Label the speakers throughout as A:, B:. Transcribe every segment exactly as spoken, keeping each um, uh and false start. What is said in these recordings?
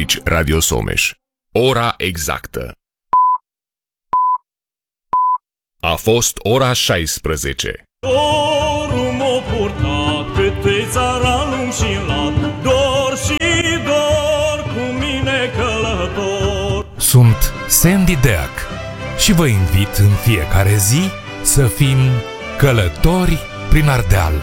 A: Aici Radio Someș. Ora exactă. A fost ora șaisprezece.
B: Dorul m-a purtat pe țara lung și lat, dor și dor cu mine călător.
C: Sunt Sandy Deac și vă invit în fiecare zi să fim călători prin Ardeal.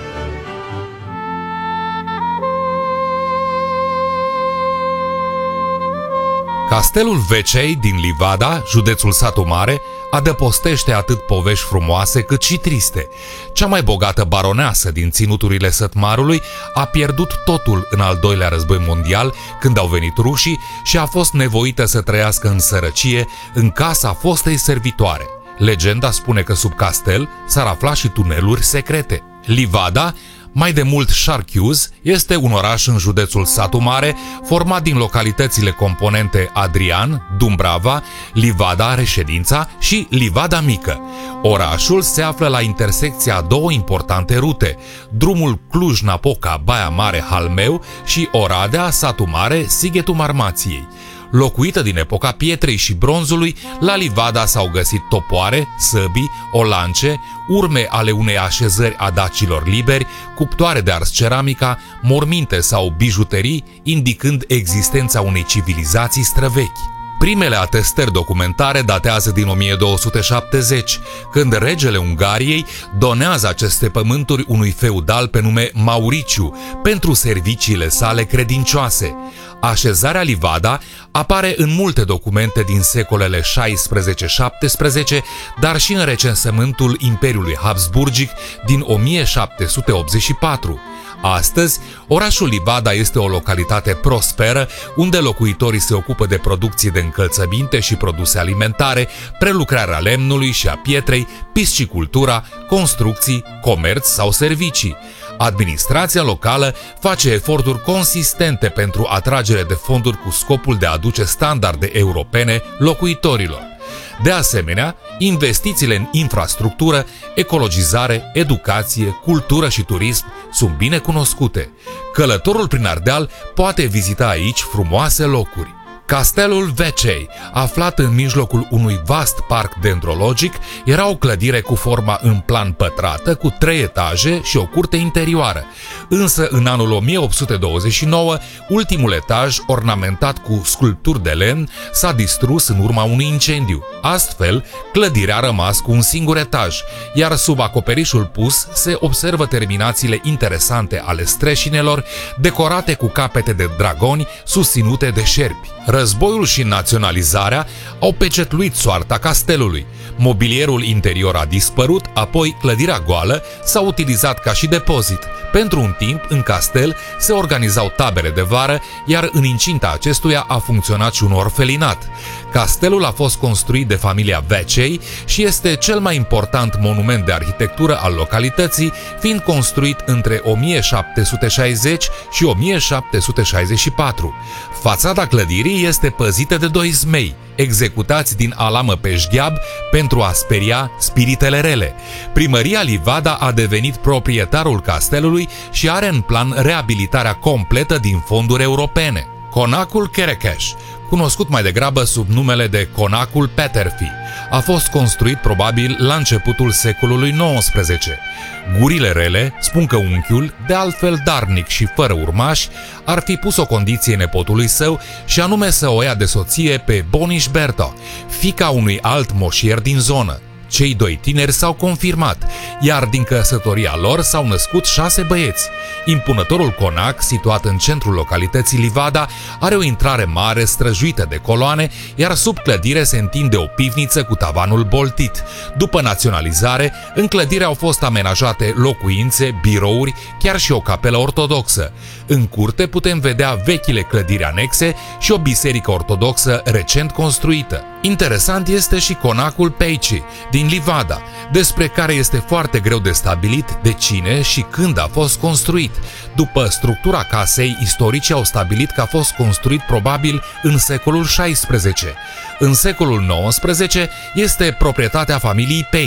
C: Castelul Vecei din Livada, județul Satu Mare, adăpostește atât povești frumoase cât și triste. Cea mai bogată baroneasă din ținuturile Sătmarului a pierdut totul în al doilea război mondial, când au venit rușii, și a fost nevoită să trăiască în sărăcie în casa fostei servitoare. Legenda spune că sub castel s-ar afla și tuneluri secrete. Livada, mai de mult Șarchiuz, este un oraș în județul Satu Mare, format din localitățile componente Adrian, Dumbrava, Livada Reședința și Livada Mică. Orașul se află la intersecția a două importante rute, drumul Cluj-Napoca-Baia Mare-Halmeu și Oradea-Satu Mare, Sighetul Marmației. Locuită din epoca pietrei și bronzului, la Livada s-au găsit topoare, săbii, olance, urme ale unei așezări a dacilor liberi, cuptoare de ars ceramica, morminte sau bijuterii, indicând existența unei civilizații străvechi. Primele atestări documentare datează din o mie două sute șaptezeci, când regele Ungariei donează aceste pământuri unui feudal pe nume Mauriciu pentru serviciile sale credincioase. Așezarea Livada apare în multe documente din secolele șaisprezece șaptesprezece, dar și în recensământul Imperiului Habsburgic din o mie șapte sute optzeci și patru. Astăzi, orașul Livada este o localitate prosperă, unde locuitorii se ocupă de producție de încălțăminte și produse alimentare, prelucrarea lemnului și a pietrei, piscicultura, construcții, comerț sau servicii. Administrația locală face eforturi consistente pentru atragere de fonduri cu scopul de a aduce standarde europene locuitorilor. De asemenea, investițiile în infrastructură, ecologizare, educație, cultură și turism sunt bine cunoscute. Călătorul prin Ardeal poate vizita aici frumoase locuri. Castelul Vecei, aflat în mijlocul unui vast parc dendrologic, era o clădire cu forma în plan pătrată, cu trei etaje și o curte interioară. Însă, în anul o mie opt sute douăzeci și nouă, ultimul etaj, ornamentat cu sculpturi de lemn, s-a distrus în urma unui incendiu. Astfel, clădirea a rămas cu un singur etaj, iar sub acoperișul pus se observă terminațiile interesante ale streșinelor, decorate cu capete de dragoni susținute de șerpi. Războiul și naționalizarea au pecetluit soarta castelului. Mobilierul interior a dispărut, apoi clădirea goală s-a utilizat ca și depozit. Pentru un timp, în castel se organizau tabere de vară, iar în incinta acestuia a funcționat și un orfelinat. Castelul a fost construit de familia Vecei și este cel mai important monument de arhitectură al localității, fiind construit între o mie șapte sute șaizeci și o mie șapte sute șaizeci și patru. Fațada clădirii este păzită de doi zmei, executați din alamă pe șgheab pentru a speria spiritele rele. Primăria Livada a devenit proprietarul castelului și are în plan reabilitarea completă din fonduri europene. Conacul Kerekeș, cunoscut mai degrabă sub numele de Conacul Peterfi, a fost construit probabil la începutul secolului nouăsprezece. Gurile rele spun că unchiul, de altfel darnic și fără urmași, ar fi pus o condiție nepotului său, și anume să o ia de soție pe Boniș Berto, fiica unui alt moșier din zonă. Cei doi tineri s-au confirmat, iar din căsătoria lor s-au născut șase băieți. Impunătorul conac, situat în centrul localității Livada, are o intrare mare străjuită de coloane, iar sub clădire se întinde o pivniță cu tavanul boltit. După naționalizare, în clădire au fost amenajate locuințe, birouri, chiar și o capelă ortodoxă. În curte putem vedea vechile clădiri anexe și o biserică ortodoxă recent construită. Interesant este și conacul Peici din Livada, despre care este foarte greu de stabilit de cine și când a fost construit. După structura casei, istoricii au stabilit că a fost construit probabil în secolul șaisprezece. În secolul nouăsprezece este proprietatea familiei Peici.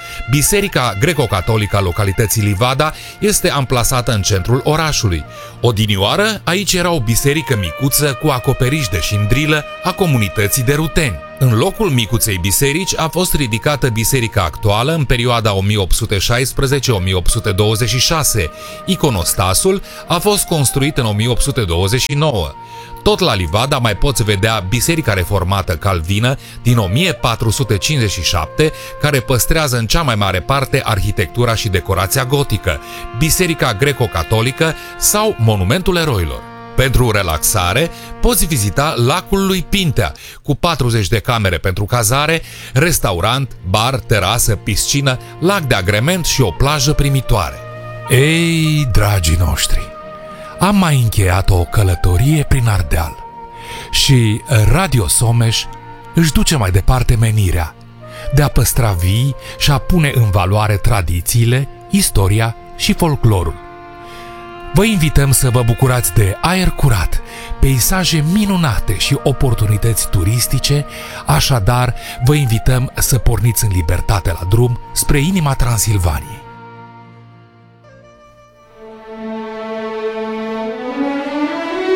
C: Biserica greco-catolică a localității Livada este amplasată în centrul orașului. Odinioară, aici era o biserică micuță cu acoperiș de șindrilă a comunității de ruteni. În locul micuței biserici a fost ridicată biserica actuală în perioada o mie opt sute șaisprezece - o mie opt sute douăzeci și șase. Iconostasul a fost construit în o mie opt sute douăzeci și nouă. Tot la Livada mai poți vedea Biserica Reformată Calvină din o mie patru sute cincizeci și șapte, care păstrează în cea mai mare parte arhitectura și decorația gotică, Biserica Greco-Catolică sau Monumentul Eroilor. Pentru relaxare, poți vizita lacul lui Pintea, cu patruzeci de camere pentru cazare, restaurant, bar, terasă, piscină, lac de agrement și o plajă primitoare. Ei, dragii noștri, am mai încheiat o călătorie prin Ardeal și Radio Someș își duce mai departe menirea de a păstra vii și a pune în valoare tradițiile, istoria și folclorul. Vă invităm să vă bucurați de aer curat, peisaje minunate și oportunități turistice, așadar vă invităm să porniți în libertate la drum spre inima Transilvaniei.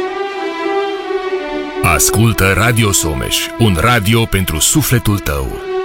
A: Ascultă Radio Someș, un radio pentru sufletul tău.